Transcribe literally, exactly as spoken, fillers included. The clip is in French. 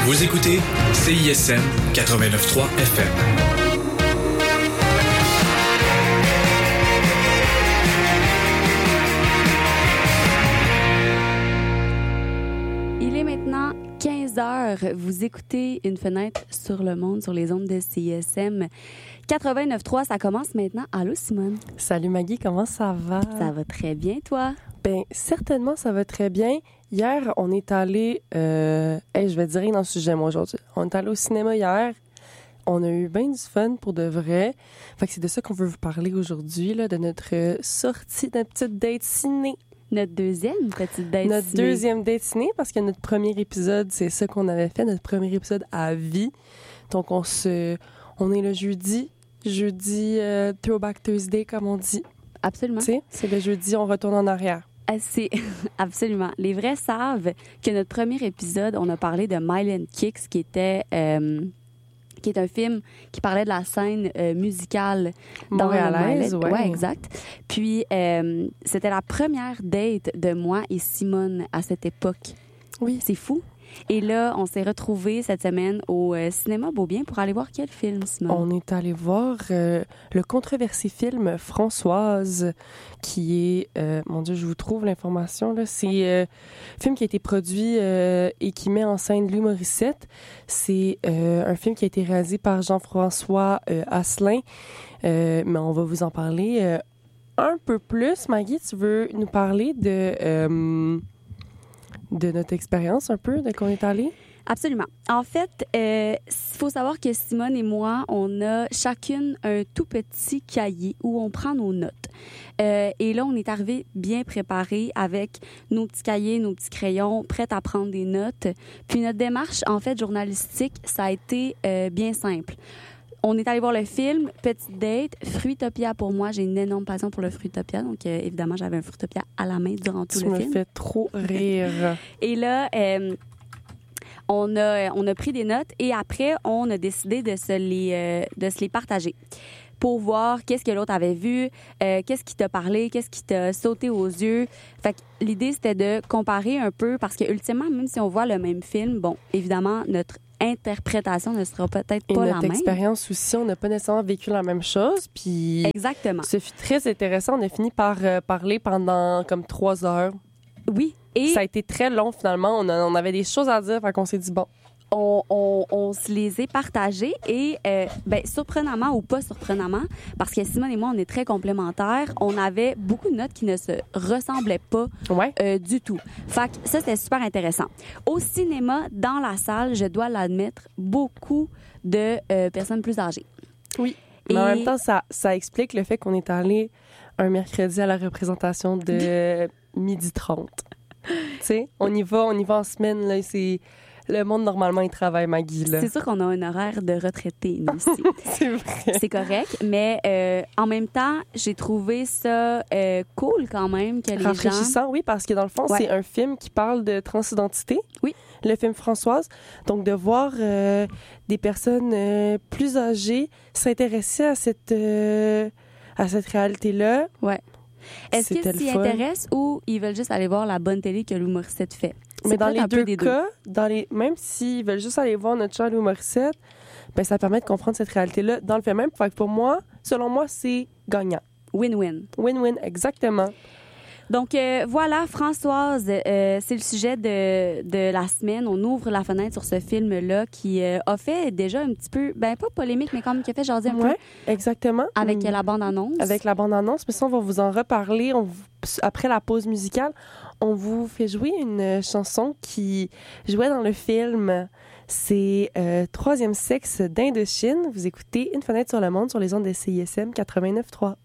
Vous écoutez C I S M quatre-vingt-neuf point trois F M. quinze heures, vous écoutez Une fenêtre sur le monde sur les ondes de C I S M quatre-vingt-neuf point trois. Ça commence maintenant. Allô, Simone? Salut Maggie, comment ça va? Ça va très bien, toi? Bien, certainement, ça va très bien. Hier, on est allé... Euh... Hey, je vais dire rien dans le sujet, moi, aujourd'hui. On est allé au cinéma hier. On a eu bien du fun, pour de vrai. Fait que c'est de ça qu'on veut vous parler aujourd'hui, là, de notre sortie d'un petite date ciné. Notre deuxième petite date Notre ciné. deuxième date ciné, parce que notre premier épisode, c'est ça qu'on avait fait, notre premier épisode à vie. Donc, on se, on est le jeudi, jeudi euh, Throwback Thursday, comme on dit. Absolument. Tu sais, c'est le jeudi, on retourne en arrière. Ah, c'est absolument. Les vrais savent que notre premier épisode, on a parlé de Mile and Kicks, qui était... Euh, qui est un film qui parlait de la scène euh, musicale montréalaise, dans ouais. ouais, exact. Puis euh, c'était la première date de moi et Simone à cette époque. Oui, c'est fou. Et là, on s'est retrouvés cette semaine au euh, cinéma Beaubien pour aller voir quel film, Simone? On est allé voir euh, le controversé film Françoise, qui est... Euh, mon Dieu, je vous trouve l'information, là. C'est euh, un film qui a été produit euh, et qui met en scène Louis Morissette. C'est euh, un film qui a été réalisé par Jean-François euh, Asselin. Euh, mais on va vous en parler euh, un peu plus. Maggie, tu veux nous parler de... Euh, de notre expérience un peu, de qu'on est allé? Absolument. En fait, il euh, faut savoir que Simone et moi, on a chacune un tout petit cahier où on prend nos notes. Euh, et là, on est arrivé bien préparés avec nos petits cahiers, nos petits crayons, prêts à prendre des notes. Puis notre démarche, en fait, journalistique, ça a été euh, bien simple. On est allé voir le film, petite date, Fruitopia pour moi. J'ai une énorme passion pour le Fruitopia. Donc, euh, évidemment, j'avais un Fruitopia à la main durant tout tu le film. Tu me fais trop rire. Et là, euh, on, a, on a pris des notes et après, on a décidé de se les, euh, de se les partager pour voir qu'est-ce que l'autre avait vu, euh, qu'est-ce qui t'a parlé, qu'est-ce qui t'a sauté aux yeux. Fait que l'idée, c'était de comparer un peu parce que, ultimement, même si on voit le même film, bon, évidemment, notre interprétation ne sera peut-être pas la même. Notre expérience aussi, on n'a pas nécessairement vécu la même chose. Puis exactement. Ce fut très intéressant. On a fini par euh, parler pendant comme trois heures. Oui. Et ça a été très long finalement. On, a, on avait des choses à dire, fait qu'on s'est dit bon. On, on, on se les est partagés et, euh, ben, surprenamment ou pas surprenamment, parce que Simone et moi, on est très complémentaires, on avait beaucoup de notes qui ne se ressemblaient pas ouais. euh, du tout. Fait que ça, c'était super intéressant. Au cinéma, dans la salle, je dois l'admettre, beaucoup de euh, personnes plus âgées. Oui. Mais et... en même temps, ça, ça explique le fait qu'on est allé un mercredi à la représentation de midi trente. Tu sais, on y va, on y va en semaine, là, c'est... Le monde, normalement, il travaille, Maggie, là. C'est sûr qu'on a un horaire de retraité, nous aussi. C'est vrai. C'est correct, mais euh, en même temps, j'ai trouvé ça euh, cool quand même que les gens... Rafraîchissant, oui, parce que dans le fond, ouais. c'est un film qui parle de transidentité. Oui. Le film Françoise. Donc, de voir euh, des personnes euh, plus âgées s'intéresser à cette, euh, à cette réalité-là. Ouais. Est-ce qu'ils s'y intéressent ou ils veulent juste aller voir la bonne télé que Louis Morissette fait? Mais dans les deux cas, dans les, même s'ils veulent juste aller voir notre cher Louis Morissette, ben, ça permet de comprendre cette réalité-là dans le film même. Fait que pour moi, selon moi, c'est gagnant. Win-win. Win-win, exactement. Donc, euh, voilà, Françoise, euh, c'est le sujet de, de la semaine. On ouvre la fenêtre sur ce film-là qui euh, a fait déjà un petit peu, ben pas polémique, mais quand même qui a fait jaser un ouais, peu. Exactement. Avec mmh. la bande-annonce. Avec la bande-annonce. Mais ça, on va vous en reparler. On, après la pause musicale, on vous fait jouer une chanson qui jouait dans le film. C'est euh, Troisième sexe d'Indochine. Vous écoutez Une fenêtre sur le monde sur les ondes de C I S M quatre-vingt-neuf point trois.